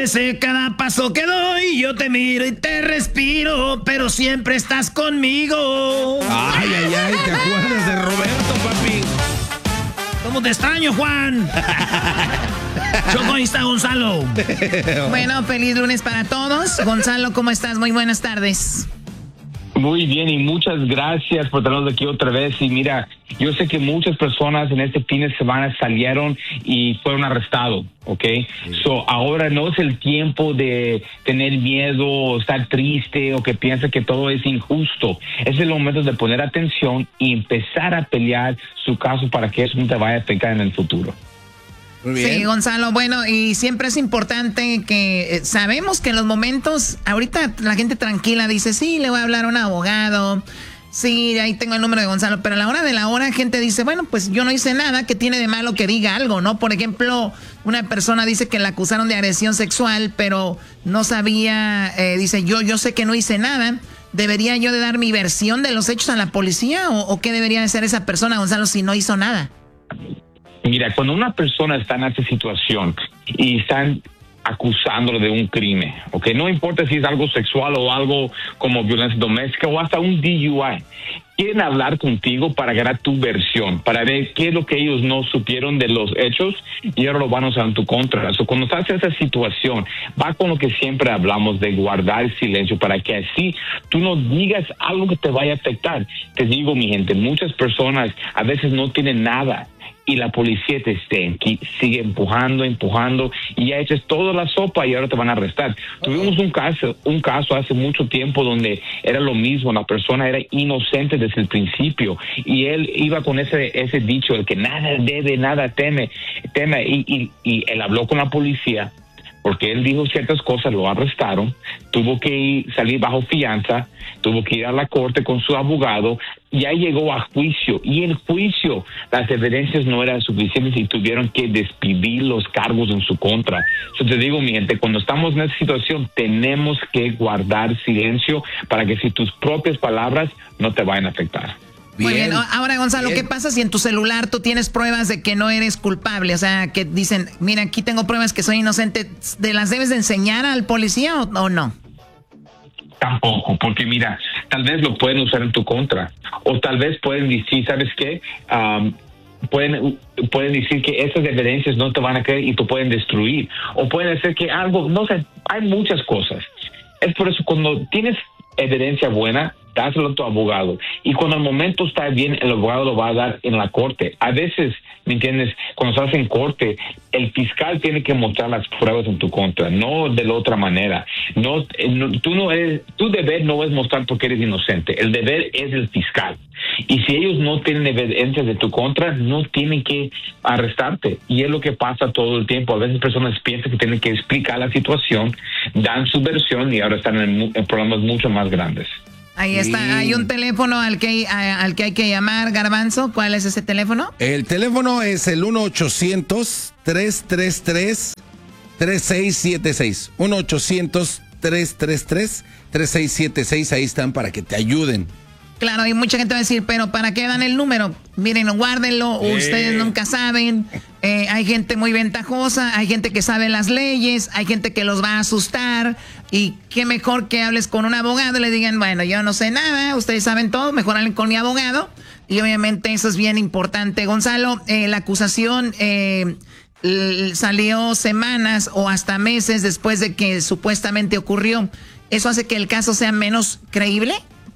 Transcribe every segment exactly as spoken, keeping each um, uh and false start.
sé cada paso que doy, yo te miro y te respiro, pero siempre estás conmigo. Ay, ay, ay, ¿te acuerdas de Roberto, papi? ¿Cómo te extraño, Juan? Choco, ahí está Gonzalo. Bueno, feliz lunes para todos. Gonzalo, ¿cómo estás? Muy buenas tardes. Muy bien, y muchas gracias por tenernos aquí otra vez. Y mira, yo sé que muchas personas en este fin de semana salieron y fueron arrestados, ¿ok? Sí. So, ahora no es el tiempo de tener miedo o estar triste o que piensa que todo es injusto. Es el momento de poner atención y empezar a pelear su caso para que eso no te vaya a afectar en el futuro. Muy bien. Sí, Gonzalo, bueno, y siempre es importante que eh, sabemos que en los momentos, ahorita la gente tranquila dice, sí, le voy a hablar a un abogado, sí, ahí tengo el número de Gonzalo, pero a la hora de la hora gente dice, bueno, pues yo no hice nada, ¿qué tiene de malo que diga algo, no? Por ejemplo, una persona dice que la acusaron de agresión sexual, pero no sabía, eh, dice, yo, yo sé que no hice nada, ¿debería yo de dar mi versión de los hechos a la policía o, o qué debería de hacer esa persona, Gonzalo, si no hizo nada? Mira, cuando una persona está en esa situación y están acusándolo de un crimen, ¿ok? No importa si es algo sexual o algo como violencia doméstica o hasta un D U I, quieren hablar contigo para ganar tu versión, para ver qué es lo que ellos no supieron de los hechos y ahora lo van a usar en tu contra. So, cuando estás en esa situación, va con lo que siempre hablamos de guardar silencio para que así tú no digas algo que te vaya a afectar. Te digo, mi gente, muchas personas a veces no tienen nada y la policía te sigue empujando, empujando, y ya echas toda la sopa y ahora te van a arrestar. Uh-huh. Tuvimos un caso, un caso hace mucho tiempo donde era lo mismo, la persona era inocente desde el principio, y él iba con ese ese dicho, el que nada debe, nada teme, teme, y, y, y él habló con la policía, porque él dijo ciertas cosas, lo arrestaron, tuvo que ir, salir bajo fianza, tuvo que ir a la corte con su abogado, ya llegó a juicio, y en juicio las evidencias no eran suficientes y tuvieron que despedir los cargos en su contra. Yo te digo, mi gente, cuando estamos en esa situación tenemos que guardar silencio para que si tus propias palabras no te vayan a afectar. Bien. Muy bien, ahora Gonzalo, bien. ¿Qué pasa si en tu celular tú tienes pruebas de que no eres culpable? O sea, que dicen, mira, aquí tengo pruebas que soy inocente, ¿te las debes de enseñar al policía o, o no? Tampoco, porque mira, tal vez lo pueden usar en tu contra, o tal vez pueden decir, ¿sabes qué? Um, pueden pueden decir que esas evidencias no te van a creer y te pueden destruir, o pueden hacer que algo, no sé, hay muchas cosas. Es por eso cuando tienes evidencia buena, dáselo a tu abogado. Y cuando el momento está bien, el abogado lo va a dar en la corte. A veces, ¿me entiendes? Cuando estás en corte, el fiscal tiene que mostrar las pruebas en tu contra, no de la otra manera. No, no, tú no eres, tu deber no es mostrar porque eres inocente. El deber es el fiscal. Y si ellos no tienen evidencias de tu contra, no tienen que arrestarte. Y es lo que pasa todo el tiempo. A veces personas piensan que tienen que explicar la situación, dan su versión y ahora están en, en problemas mucho más grandes. Ahí está, sí. Hay un teléfono al que, a, al que hay que llamar, Garbanzo. ¿Cuál es ese teléfono? El teléfono es el uno ochocientos, tres tres tres, tres seis siete seis. uno ochocientos, tres tres tres, tres seis siete seis. Ahí están para que te ayuden. Claro, y mucha gente va a decir, pero ¿para qué dan el número? Miren, guárdenlo, eh. ustedes nunca saben. Eh, hay gente muy ventajosa, hay gente que sabe las leyes, hay gente que los va a asustar. Y qué mejor que hables con un abogado y le digan, bueno, yo no sé nada, ustedes saben todo, mejor hablen con mi abogado. Y obviamente eso es bien importante. Gonzalo, eh, la acusación eh, salió semanas o hasta meses después de que supuestamente ocurrió. ¿Eso hace que el caso sea menos creíble?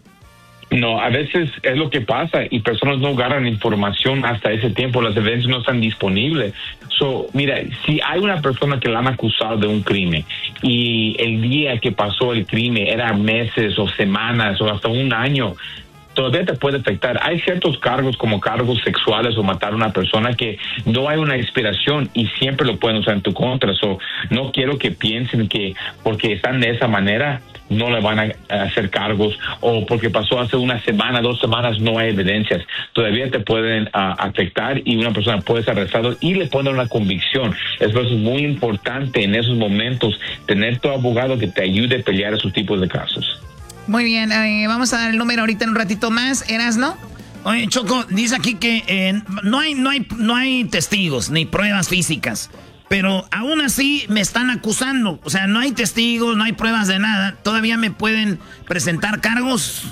No, a veces es lo que pasa y personas no agarran información hasta ese tiempo, las evidencias no están disponibles. So, mira, si hay una persona que la han acusado de un crimen y el día que pasó el crimen era meses o semanas o hasta un año, todavía te puede afectar. Hay ciertos cargos como cargos sexuales o matar a una persona que no hay una expiración y siempre lo pueden usar en tu contra. So, no quiero que piensen que porque están de esa manera no le van a hacer cargos o porque pasó hace una semana, dos semanas no hay evidencias. Todavía te pueden uh, afectar y una persona puede ser arrestada y le ponen una convicción. Es por eso muy importante en esos momentos tener tu abogado que te ayude a pelear esos tipos de casos. Muy bien, eh, vamos a dar el número ahorita en un ratito más. ¿Erasno? Oye, Choco, dice aquí que eh, no hay, no hay, no hay testigos ni pruebas físicas. pero aún así me están acusando. O sea, no hay testigos, no hay pruebas de nada. ¿Todavía me pueden presentar cargos?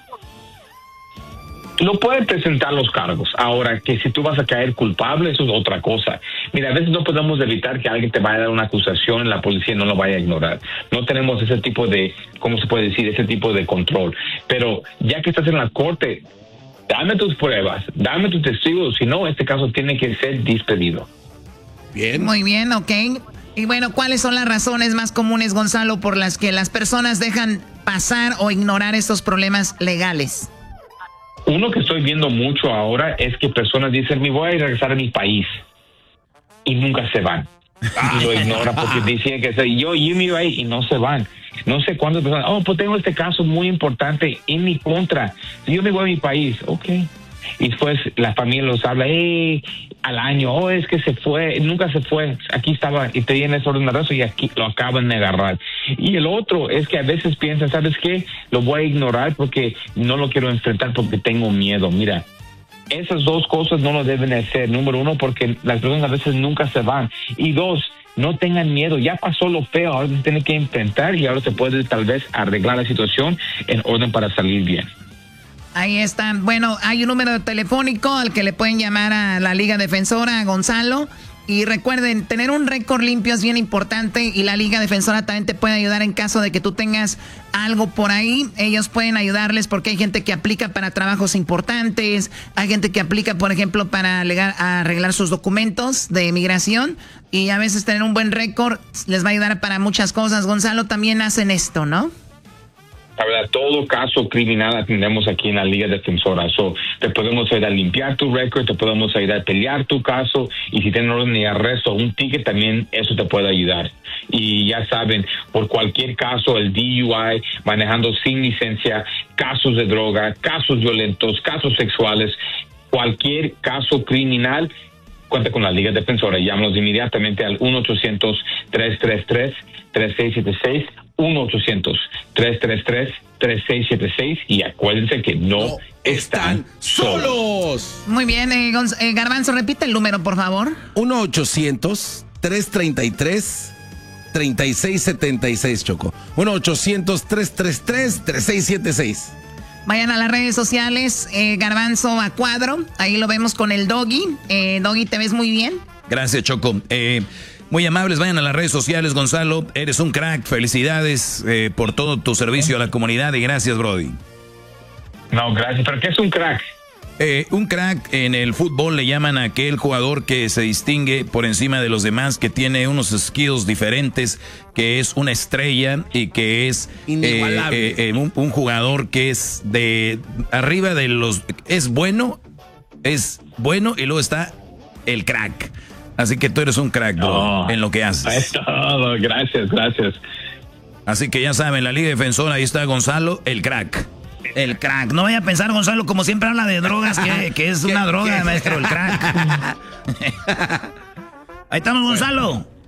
No pueden presentar los cargos. Ahora, que si tú vas a caer culpable, eso es otra cosa. Mira, a veces no podemos evitar que alguien te vaya a dar una acusación, la policía no lo vaya a ignorar. No tenemos ese tipo de, ¿cómo se puede decir? Ese tipo de control. Pero ya que estás en la corte, dame tus pruebas, dame tus testigos, si no, este caso tiene que ser despedido. Bien. Muy bien, ok. Y bueno, ¿cuáles son las razones más comunes, Gonzalo, por las que las personas dejan pasar o ignorar estos problemas legales? Uno que estoy viendo mucho ahora es que personas dicen, me voy a regresar a mi país, y nunca se van. Y lo ignoran porque dicen que yo, yo me iba ahí y no se van. No sé cuántas personas, oh, pues tengo este caso muy importante en mi contra. Yo me voy a mi país, ok. Y después la familia los habla, eh, al año, oh, es que se fue, nunca se fue, aquí estaba, y te viene ese orden de arresto y aquí lo acaban de agarrar. Y el otro es que a veces piensan, ¿sabes qué? Lo voy a ignorar porque no lo quiero enfrentar porque tengo miedo. Mira, esas dos cosas no lo deben hacer. Número uno, porque las personas a veces nunca se van. Y dos, no tengan miedo, ya pasó lo feo, ahora se tiene que enfrentar y ahora se puede tal vez arreglar la situación en orden para salir bien. Ahí está. Bueno, hay un número telefónico al que le pueden llamar a la Liga Defensora, a Gonzalo. Y recuerden, tener un récord limpio es bien importante y la Liga Defensora también te puede ayudar en caso de que tú tengas algo por ahí. Ellos pueden ayudarles porque hay gente que aplica para trabajos importantes, hay gente que aplica, por ejemplo, para alegar, arreglar sus documentos de migración y a veces tener un buen récord les va a ayudar para muchas cosas. Gonzalo, también hacen esto, ¿no? La verdad, todo caso criminal atendemos aquí en la Liga Defensora. So, te podemos ayudar a limpiar tu récord, te podemos ayudar a pelear tu caso y si tienes orden de arresto o un ticket también eso te puede ayudar. Y ya saben, por cualquier caso, el D U I, manejando sin licencia, casos de droga, casos violentos, casos sexuales, cualquier caso criminal, cuenta con la Liga Defensora. Llámanos inmediatamente al uno ochocientos, tres tres tres, tres seis siete seis, uno ochocientos, tres tres tres, tres seis siete seis y acuérdense que no, no están solos. Muy bien, eh, Gonz- eh, Garbanzo, repite el número, por favor. uno ochocientos, tres treinta y tres, treinta y seis setenta y seis, Choco. uno ochocientos, tres tres tres, tres seis siete seis. Vayan a las redes sociales, eh, Garbanzo a cuadro, ahí lo vemos con el Doggy. Eh, Doggy, ¿te ves muy bien? Gracias, Choco. Eh, muy amables, vayan a las redes sociales, Gonzalo. Eres un crack, felicidades eh, por todo tu servicio a la comunidad y gracias, Brody. No, gracias. ¿Pero qué es un crack? Eh, un crack en el fútbol le llaman a aquel jugador que se distingue por encima de los demás, que tiene unos skills diferentes, que es una estrella y que es inigualable. Eh, eh, eh, un, un jugador que es de arriba de los... Es bueno, es bueno y luego está el crack. Así que tú eres un crack, bro, oh, en lo que haces. Es todo. Gracias, gracias. Así que ya saben, la Liga Defensora, ahí está Gonzalo, el crack. El crack. No vaya a pensar, Gonzalo, como siempre habla de drogas, que, que es una droga, maestro, el crack. Ahí estamos, Gonzalo.